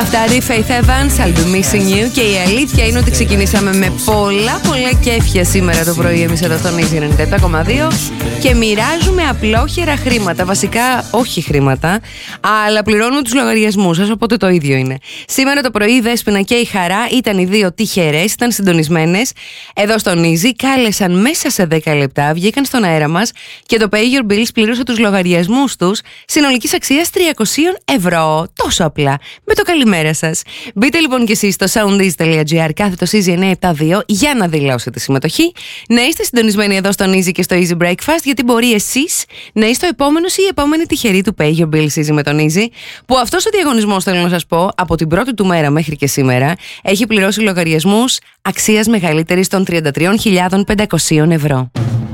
Καφτάρι, Faith Evans, I'll be missing you. Και η αλήθεια είναι ότι ξεκινήσαμε με πολλά κέφια σήμερα το πρωί εμείς εδώ στον Easy 97,2 και μοιράζουμε απλόχερα χρήματα. Βασικά όχι χρήματα, αλλά πληρώνουμε τους λογαριασμούς σας, οπότε το ίδιο είναι. Σήμερα το πρωί η Δέσποινα και η Χαρά ήταν οι δύο τυχερές, ήταν συντονισμένες εδώ στον Easy, κάλεσαν μέσα σε 10 λεπτά, βγήκαν στον αέρα μας και το Pay Your Bills πλήρωσε τους λογαριασμούς τους συνολικής αξίας 300 ευρώ. Τόσο απλά. Με το καλημέρα σας. Μπείτε λοιπόν και εσείς στο soundeasy.gr κάθετος Easy 972 για να δηλώσετε συμμετοχή. Να είστε συντονισμένοι εδώ στον Easy και στο Easy Breakfast, γιατί μπορεί εσείς να είστε ο επόμενος ή η επόμενη τυχερή του Pay Your Bills Easy με τον Easy, που αυτός ο διαγωνισμός, θέλω να σας πω, από την πρώτη του μέρα μέχρι και σήμερα έχει πληρώσει λογαριασμούς αξίας μεγαλύτερης των 33.500 ευρώ.